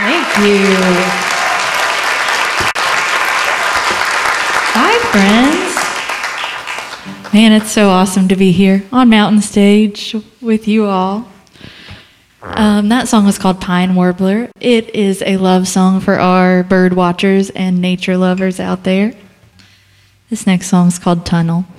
Thank you. Hi, friends. Man, it's so awesome to be here on Mountain Stage with you all. That song was called Pine Warbler. It is a love song for our bird watchers and nature lovers out there. This next song is called Tunnel.